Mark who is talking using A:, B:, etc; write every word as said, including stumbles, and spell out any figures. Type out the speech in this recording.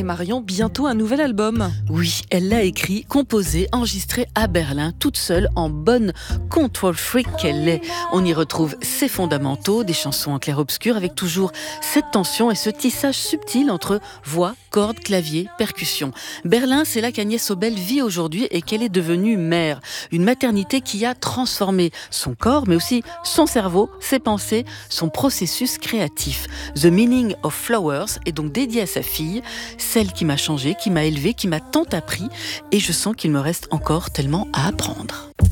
A: et Marion, bientôt un nouvel album.
B: Oui, elle l'a écrit, composé, enregistré à Berlin, toute seule, en bonne control freak qu'elle est. On y retrouve ses fondamentaux, des chansons en clair-obscur, avec toujours cette tension et ce tissage subtil entre voix, cordes, clavier, percussion. Berlin, c'est là qu'Agnès Obel vit aujourd'hui et qu'elle est devenue mère. Une maternité qui a transformé son corps, mais aussi son cerveau, ses pensées, son processus créatif. The Meaning of Flowers est donc dédié à sa fille, celle qui m'a changée, qui m'a élevée, qui m'a tant appris, et je sens qu'il me reste encore tellement à apprendre.